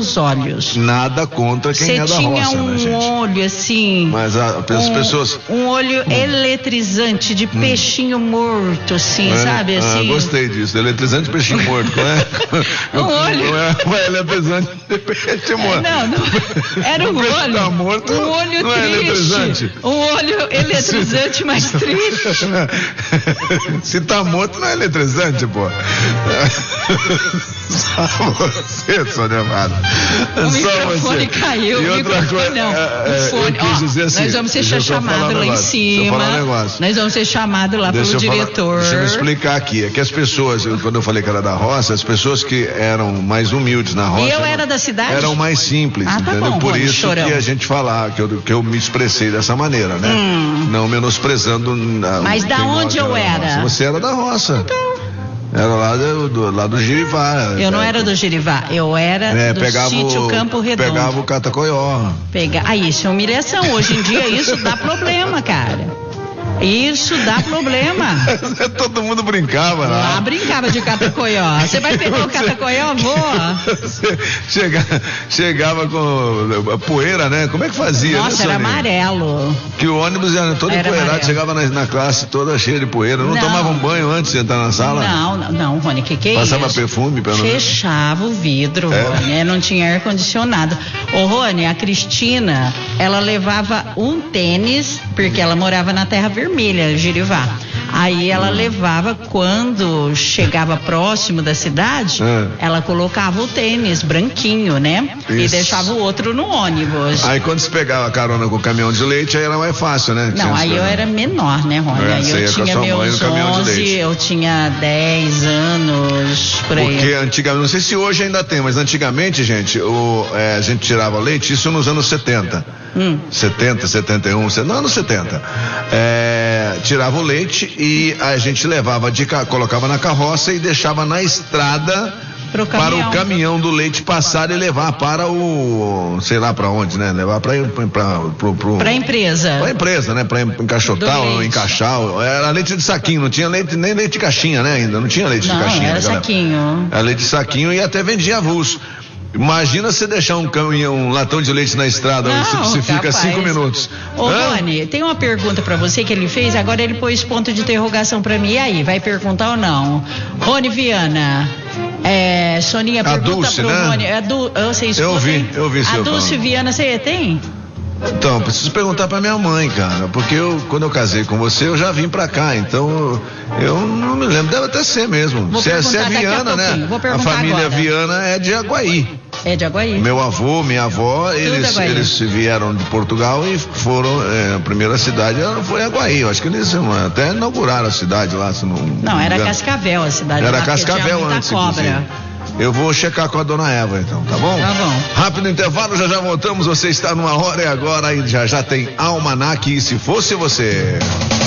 seus olhos. Nada contra quem é da roça, né, gente? Você tinha um olho assim... Mas as pessoas... Um olho eletrizante de peixinho morto, assim, sabe? Assim. Gostei disso, eletrizante de peixinho morto, não é? Um olho... Não é eletrizante de peixe morto. Não. Era um peixe olho... Tá morto, um olho não triste. É eletrizante. Um olho eletrizante, mas triste. Se tá morto, não é eletrizante, pô. Só você, Sônia Amado. O microfone caiu. E outra coisa, não. O fone, eu quis dizer assim, nós vamos ser chamados lá em cima. Nós vamos ser chamados lá pelo diretor. Deixa eu explicar aqui. É que as pessoas, quando eu falei que era da roça, as pessoas que eram mais humildes na roça. E eu era da cidade? Eram mais simples, tá entendeu? bom, por Rony, isso chorão. que a gente falar, que eu me expressei dessa maneira, né? Não menosprezando. Mas da onde eu era? Você era da roça. Então. Era lá do Girivá. Eu não era do Girivá, eu era do sítio Campo Redondo. Pegava o Catacoió. Isso é humilhação. Hoje em dia isso dá problema, cara. Isso dá problema. Todo mundo brincava lá. Lá brincava de Catacoió. Você vai pegar o Catacoió, voa. Chegava com a poeira, né? Como é que fazia? Nossa, era amarelo. Que o ônibus era todo empoeirado, chegava na classe toda cheia de poeira. Não tomava um banho antes de entrar na sala? Não, Rony, que Passava isso? perfume? Fechava o vidro, Rony, não tinha ar-condicionado. Ô, Rony, a Cristina, ela levava um tênis, porque ela morava na Terra Vermelha, Girivá. Aí ela levava, quando chegava próximo da cidade, ela colocava o tênis branquinho, né? Isso. E deixava o outro no ônibus. Aí quando você pegava carona com o caminhão de leite, aí era mais fácil, né? Não, aí eu era menor, né, Rony? Aí eu tinha meus 11, eu tinha 10 anos, por aí. Porque antigamente, não sei se hoje ainda tem, mas antigamente, gente, a gente tirava leite, isso nos anos 70. 70, 71, não, anos 70. Tirava o leite e a gente levava, colocava na carroça e deixava na estrada para o caminhão do leite passar e levar para o, sei lá para onde, né? Levar para a empresa. Para a empresa, né? Para encaixotar ou encaixar. Era leite de saquinho, não tinha leite, nem leite de caixinha, né? Ainda não tinha leite de caixinha. Não, era saquinho. Era leite de saquinho e até vendia avulso. Imagina você deixar um latão de leite na estrada, se fica 5 minutos. Ô, Rony, tem uma pergunta pra você que ele fez, agora ele pôs ponto de interrogação pra mim. E aí, vai perguntar ou não? Rony Viana, Soninha pergunta Dulce, pro né? Rony. Eu vi. A Dulce Viana, você tem? Então, preciso perguntar pra minha mãe, cara, porque quando eu casei com você, eu já vim pra cá, então eu não me lembro, deve até ser mesmo. Se é Viana, né? A família agora. Viana é de Aguaí. É de Aguaí. Meu avô, minha avó, eles vieram de Portugal e foram, a primeira cidade foi Aguaí. Eu acho que eles até inauguraram a cidade lá, se não era Cascavel a cidade. Era Cascavel antes, cobra. Eu vou checar com a dona Eva, então, tá bom? Tá bom. Rápido intervalo, já voltamos. Você está numa hora e agora já tem Almanac e Se Fosse Você.